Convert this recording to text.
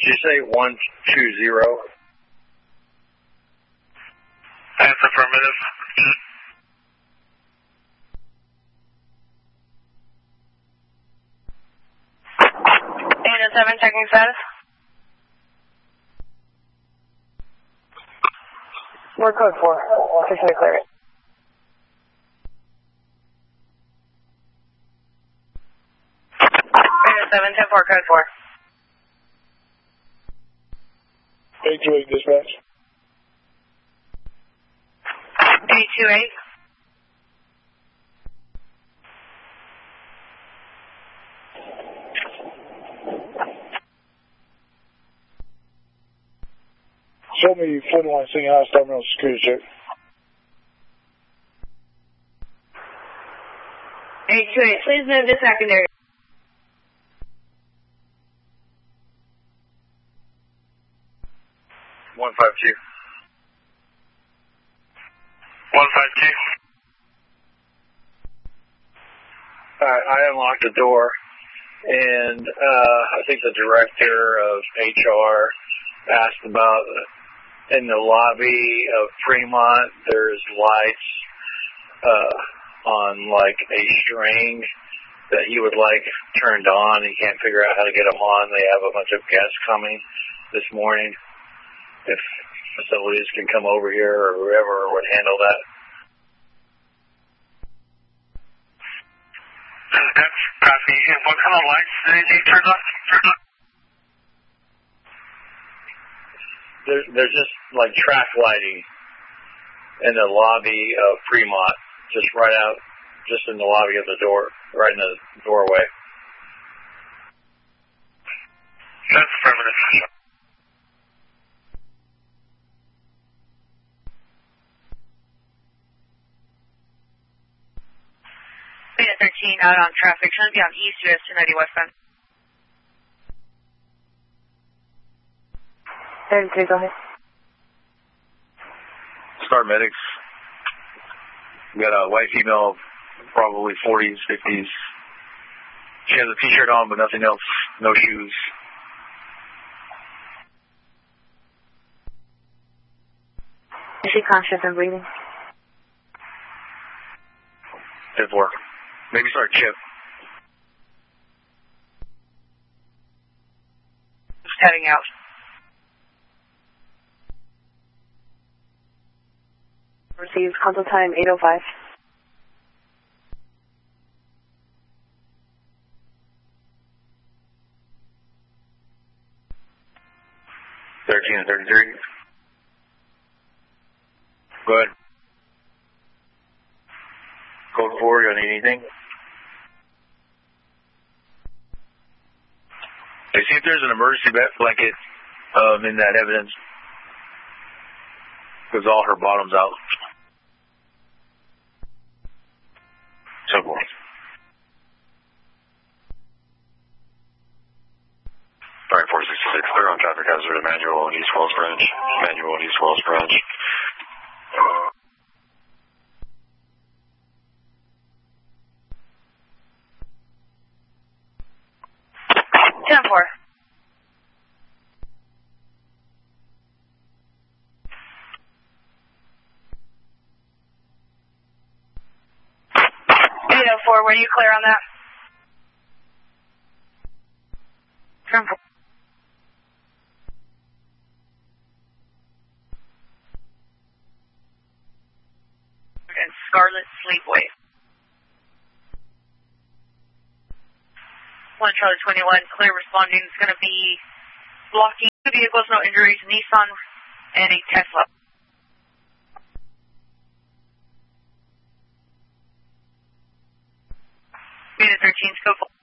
Did you say 120? That's affirmative. 807, checking status. We're code 4. Officially clear it. Seven, 10-4, code 4. 828 dispatch. 828. Show me 41 Senior House Terminal security check. 828, please move to secondary. One five two. 152. Alright, I unlocked the door, and I think the director of HR asked about in the lobby of Fremont, there's lights on like a string that he would like turned on. He can't figure out how to get them on. They have a bunch of guests coming this morning. If facilities can come over here or whoever would handle that. That's copy. And what kind of lights did he turn on? There's just like track lighting in the lobby of Fremont, just right out, just in the lobby of the door, right in the doorway. That's affirmative. 13 out on traffic. Trying to be on East US 290 westbound. 33, go ahead. Start medics. We got a white female, probably 40s, 50s. She has a t-shirt on, but nothing else. No shoes. Is she conscious and breathing? 10-4. Maybe start chip. Just heading out. Received console time 8:05. and 33. Go ahead. Code 4, you need anything? Hey, see if there's an emergency blanket in that evidence. Because all her bottom's out. So forth. Alright, 466, clear on traffic hazard, Emmanuel and East Wells Branch. Emmanuel and East Wells Branch. 10-4. Were you clear on that? 10-4. And Scarlet Sleepway. 1 Charlie 21, clear responding. It's going to be blocking 2 vehicles, no injuries, Nissan and a Tesla. Unit 13, scope.